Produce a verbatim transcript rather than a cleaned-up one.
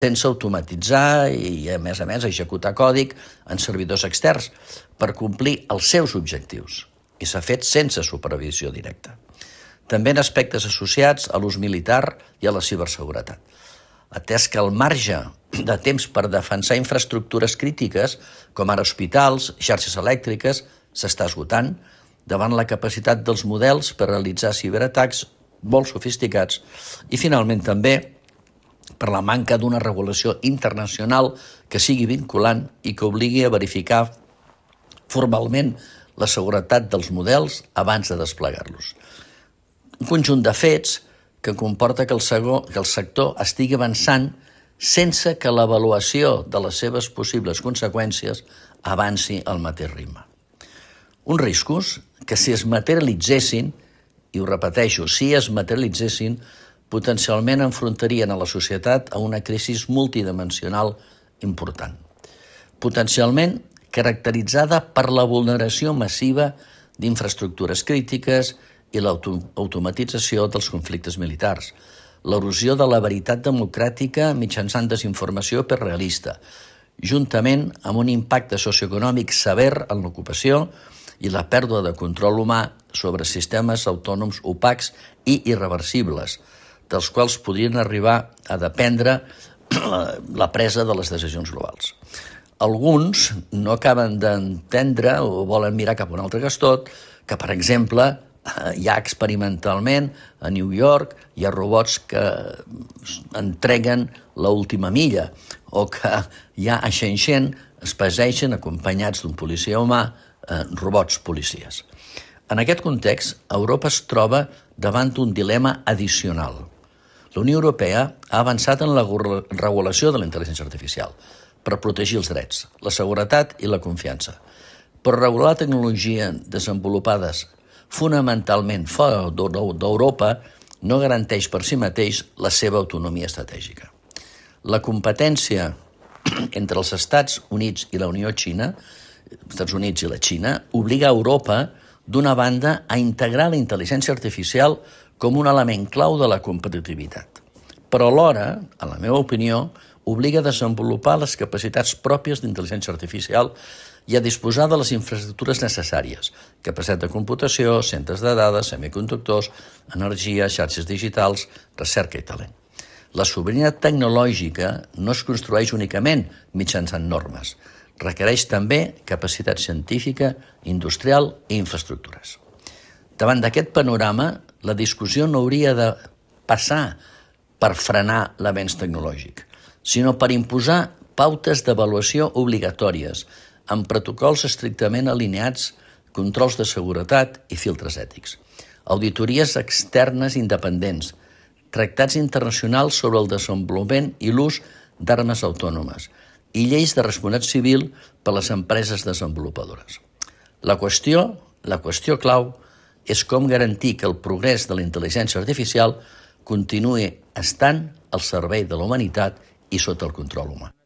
sense automatitzar i, a més a més, executar còdic en servidors externs per complir els seus objectius. I s'ha fet sense supervisió directa. També en aspectes associats a l'ús militar i a la ciberseguretat. Atès que el marge de temps per defensar infraestructures crítiques, com ara hospitals, xarxes elèctriques, s'està esgotant davant la capacitat dels models per realitzar ciberatacs molt sofisticats i, finalment, també per la manca d'una regulació internacional que sigui vinculant i que obligui a verificar formalment la seguretat dels models abans de desplegar-los. Un conjunt de fets que comporta que el, segó, que el sector estigui avançant sense que l'avaluació de les seves possibles conseqüències avanci al mateix ritme. Uns riscos que, si es materialitzessin, i ho repeteixo, si es materialitzessin, potencialment enfrontarien a la societat a una crisi multidimensional important. Potencialment caracteritzada per la vulneració massiva d'infraestructures crítiques i l'automatització dels conflictes militars, l'erosió de la veritat democràtica mitjançant desinformació hiperrealista, juntament amb un impacte socioeconòmic sever en l'ocupació i la pèrdua de control humà sobre sistemes autònoms opacs i irreversibles, dels quals podrien arribar a dependre la presa de les decisions globals. Alguns no acaben d'entendre o volen mirar cap a un altre castot que, per exemple, hi ha experimentalment a New York hi ha robots que entreguen l'última milla o que hi ha a Shenzhen es passegen acompanyats d'un policia humà eh, robots policies. En aquest context, Europa es troba davant d'un dilema addicional. La Unió Europea ha avançat en la regulació de la intel·ligència artificial per protegir els drets, la seguretat i la confiança. Però regular la tecnologia desenvolupades fonamentalment fora d'Europa no garanteix per si mateix la seva autonomia estratègica. La competència entre els Estats Units i la Unió Xina, els Estats Units i la Xina, obliga a Europa, d'una banda, a integrar la intel·ligència artificial com un element clau de la competitivitat. Però alhora, en la meva opinió, obliga a desenvolupar les capacitats pròpies d'intel·ligència artificial i a disposar de les infraestructures necessàries, capacitat de computació, centres de dades, semiconductors, energia, xarxes digitals, recerca i talent. La sobirania tecnològica no es construeix únicament mitjançant normes, requereix també capacitat científica, industrial i infraestructures. Davant d'aquest panorama, la discussió no hauria de passar per frenar l'avenç tecnològic, sinó per imposar pautes d'avaluació obligatòries, amb protocols estrictament alineats, controls de seguretat i filtres ètics, auditories externes independents, tractats internacionals sobre el desenvolupament i l'ús d'armes autònomes i lleis de responsabilitat civil per a les empreses desenvolupadores. La qüestió, la qüestió clau és com garantir que el progrés de la intel·ligència artificial continuï estant al servei de la humanitat i sota el control humà.